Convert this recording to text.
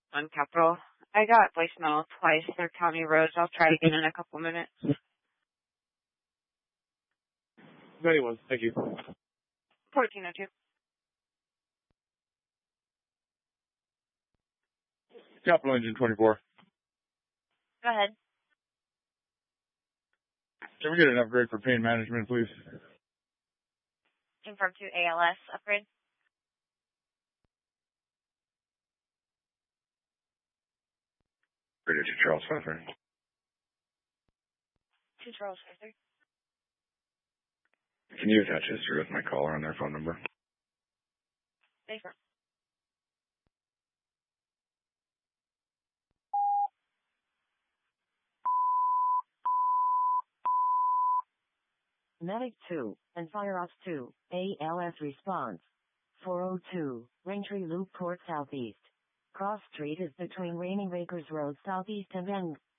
on Capitol. I got voicemail twice. They're county roads. I'll try again in a couple minutes. 91, thank you. 1402. Capital Engine 24. Go ahead. Can we get an upgrade for pain management, please? Confirm to ALS upgrade. Radio to Charles Pfeiffer. To Charles Pfeiffer. Can you attach history with my caller on their phone number? Pfeiffer. Medic 2 and Fire Ops 2, ALS response. 402, Raintree Loop Court Southeast. Cross Street is between Rainingmakers Road Southeast and Young.